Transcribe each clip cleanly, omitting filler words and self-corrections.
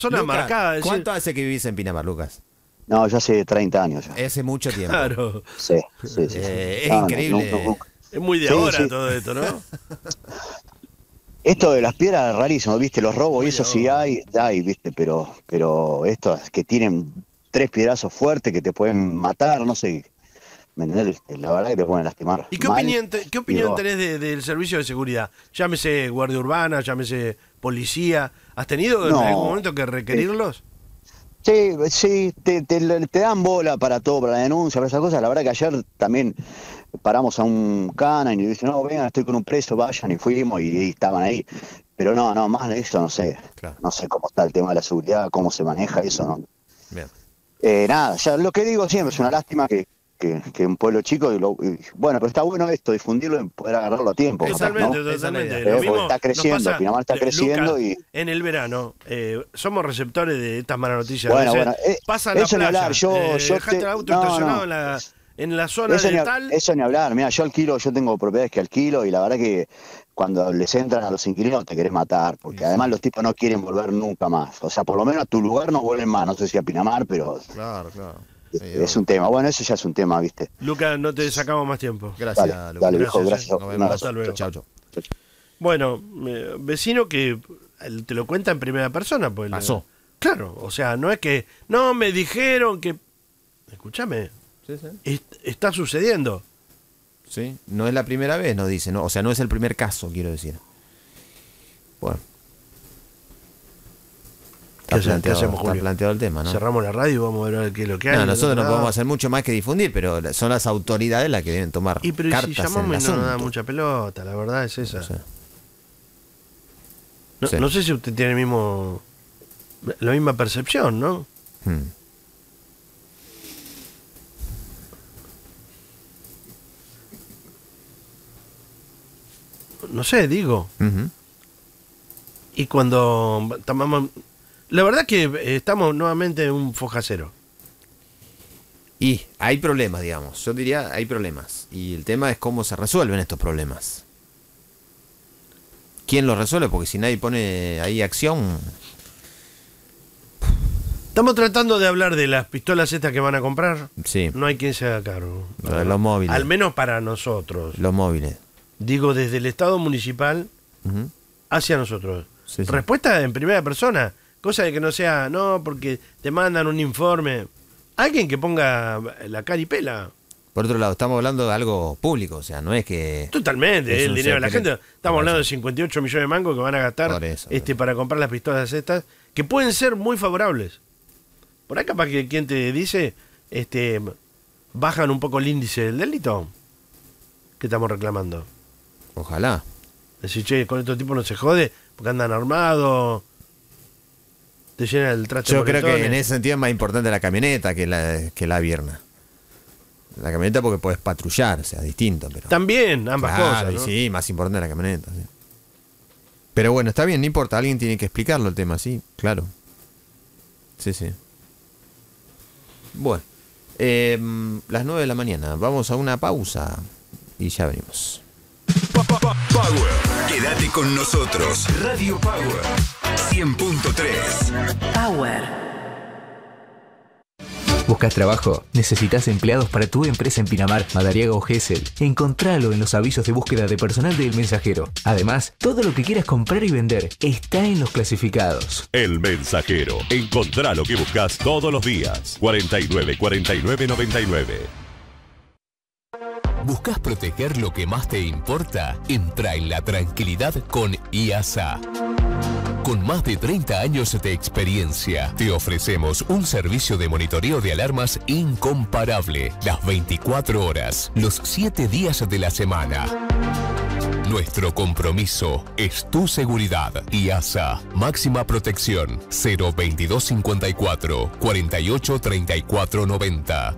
Zona Lucas, marcada. Es ¿cuánto hace que vivís en Pinamar, Lucas? No, ya hace 30 años ya. Hace mucho tiempo. claro. Sí. Es No, increíble. no. Es muy de Sí, ahora sí. todo esto, ¿no? Esto de las piedras es rarísimo, ¿viste? Los robos y eso sí ahora. hay, ¿viste? Pero estos que tienen 3 piedrazos fuertes que te pueden matar, no sé. ¿Me entendés? La verdad que te pueden lastimar. ¿Y qué mal. opinión tenés del servicio de seguridad? Llámese guardia urbana, llámese policía. ¿Has tenido en No. algún momento que requerirlos? Sí, te dan bola para todo, para la denuncia, para esas cosas. La verdad que ayer también paramos a un cana y dicen, no, vengan, estoy con un preso, vayan, y fuimos y estaban ahí. Pero no, más de eso no sé. Claro. No sé cómo está el tema de la seguridad, cómo se maneja eso, ¿no? Bien. Nada, ya lo que digo siempre es una lástima que un pueblo chico, bueno, pero está bueno esto, difundirlo y poder agarrarlo a tiempo. Totalmente, ¿no? totalmente. Porque Lo mismo está creciendo, nos pasa, Pinamar está creciendo Lucas, y... en el verano somos receptores de estas malas noticias. Bueno, A veces bueno, pasa a la eso ni playa, hablar, yo dejaste el auto estacionado no. en la zona Eso de ni, tal. eso ni hablar, mira, yo tengo propiedades que alquilo y la verdad que cuando les entran a los inquilinos te querés matar, porque además los tipos no quieren volver nunca más. O sea, por lo menos a tu lugar no vuelven más, no sé si a Pinamar, pero Claro. es un tema. Bueno, eso ya es un tema, ¿viste? Lucas, no te sacamos más tiempo. Gracias, Dale, Lucas. viejo, gracias. Nos vemos. Hasta luego. Chau. Bueno, vecino que te lo cuenta en primera persona. Pues Pasó. Claro, o sea, no es que... No, me dijeron que... Escúchame, está sucediendo. Sí, no es la primera vez, nos dice, ¿no? O sea, no es el primer caso, quiero decir. Bueno. ¿Qué hacemos, Está Julio? planteado el tema, ¿no? Cerramos la radio y vamos a ver qué es lo que hay. No, del nosotros otro no lado. podemos hacer mucho más que difundir, pero son las autoridades las que deben tomar Y pero ¿y cartas si en llamamos el y no nos da asunto. mucha pelota, la verdad es esa. No sé. No, Sí. no sé si usted tiene la misma percepción, ¿no? No sé, digo. Ujú. Y cuando tomamos... La verdad que estamos nuevamente en un foja cero. Y hay problemas, digamos. Yo diría, hay problemas. Y el tema es cómo se resuelven estos problemas. ¿Quién los resuelve? Porque si nadie pone ahí acción... Estamos tratando de hablar de las pistolas estas que van a comprar. Sí, No hay quien se haga cargo. los móviles. Al menos para nosotros. Los móviles. Digo, desde el Estado municipal Ujú. hacia nosotros. Sí, sí. Respuesta en primera persona. Cosa de que no sea, no, porque te mandan un informe. Alguien que ponga la cara y pela. Por otro lado, estamos hablando de algo público, o sea, no es que... Totalmente, Es el un dinero de la secreto. gente. Estamos Por hablando de eso. 58 millones de mangos que van a gastar Por eso. para comprar las pistolas estas, que pueden ser muy favorables. Por ahí capaz que quien te dice, bajan un poco el índice del delito que estamos reclamando. Ojalá. Decir, che, con estos tipos no se jode, porque andan armados, te llenan el traste. Yo de creo que moretones. en ese sentido es más importante la camioneta que la vierna. La camioneta porque puedes patrullar, o sea, distinto. Pero... También, ambas Claro, cosas. y ¿no? sí, más importante la camioneta. Sí. Pero bueno, está bien, no importa, alguien tiene que explicarlo el tema, sí, claro. Sí. Bueno, las 9 de la mañana, vamos a una pausa y ya venimos. Power. Quédate con nosotros. Radio Power 100.3. Power. ¿Buscas trabajo? ¿Necesitas empleados para tu empresa en Pinamar, Madariaga o Gesell? Encontralo en los avisos de búsqueda de personal del Mensajero. Además, todo lo que quieras comprar y vender está en los clasificados. El Mensajero. Encontrá lo que buscas todos los días. 49 49 99. ¿Buscas proteger lo que más te importa? Entra en la tranquilidad con IASA. Con más de 30 años de experiencia, te ofrecemos un servicio de monitoreo de alarmas incomparable. Las 24 horas, los 7 días de la semana. Nuestro compromiso es tu seguridad. IASA, máxima protección, 02254 48 34 90,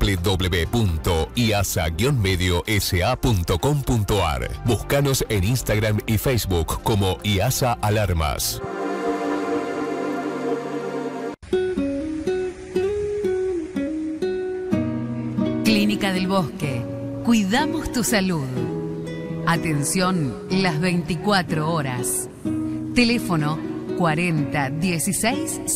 www.iasa-mediosa.com.ar. Búscanos en Instagram y Facebook como IASA Alarmas. Clínica del Bosque. Cuidamos tu salud. Atención las 24 horas. Teléfono 40 16